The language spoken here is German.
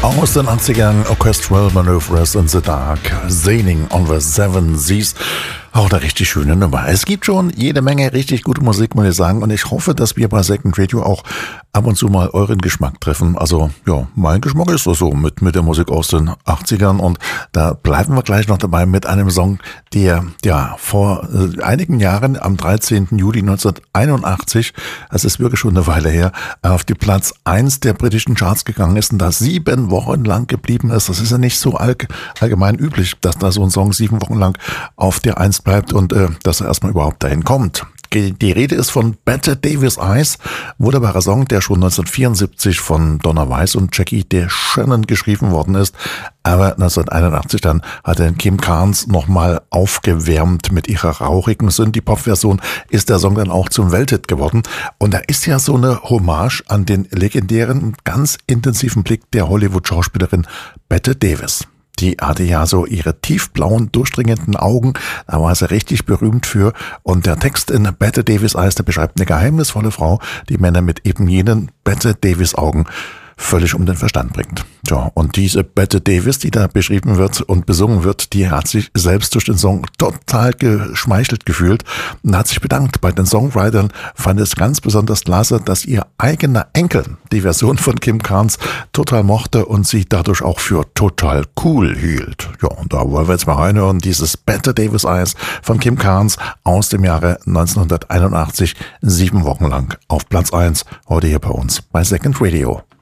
Aus den 80ern, Orchestral Manoeuvres in the Dark, Sailing on the Seven Seas. Auch eine richtig schöne Nummer. Es gibt schon jede Menge richtig gute Musik, muss ich sagen. Und ich hoffe, dass wir bei Second Radio auch ab und zu mal euren Geschmack treffen. Also, ja, mein Geschmack ist so mit der Musik aus den 80ern. Und da bleiben wir gleich noch dabei mit einem Song, der, ja, vor einigen Jahren, am 13. Juli 1981, das ist wirklich schon eine Weile her, auf die Platz 1 der britischen Charts gegangen ist und da 7 Wochen lang geblieben ist. Das ist ja nicht so allgemein üblich, dass da so ein Song 7 Wochen lang auf der 1 bleibt und dass er erstmal überhaupt dahin kommt. Die Rede ist von Bette Davis Eyes, wunderbarer Song, der schon 1974 von Donna Weiss und Jackie DeShannon geschrieben worden ist. Aber 1981 dann hat er Kim Carnes nochmal aufgewärmt mit ihrer rauchigen Synthie-Pop-Version, ist der Song dann auch zum Welthit geworden. Und da ist ja so eine Hommage an den legendären, ganz intensiven Blick der Hollywood-Schauspielerin Bette Davis. Die hatte ja so ihre tiefblauen, durchdringenden Augen, da war sie richtig berühmt für. Und der Text in Bette Davis Eyes, der beschreibt eine geheimnisvolle Frau, die Männer mit eben jenen Bette Davis Augen völlig um den Verstand bringt. Ja, und diese Bette Davis, die da beschrieben wird und besungen wird, die hat sich selbst durch den Song total geschmeichelt gefühlt und hat sich bedankt bei den Songwritern, fand es ganz besonders klasse, dass ihr eigener Enkel die Version von Kim Carnes total mochte und sie dadurch auch für total cool hielt. Ja, und da wollen wir jetzt mal reinhören, dieses Bette Davis Eyes von Kim Carnes aus dem Jahre 1981, 7 Wochen lang auf Platz 1, heute hier bei uns bei Second Radio.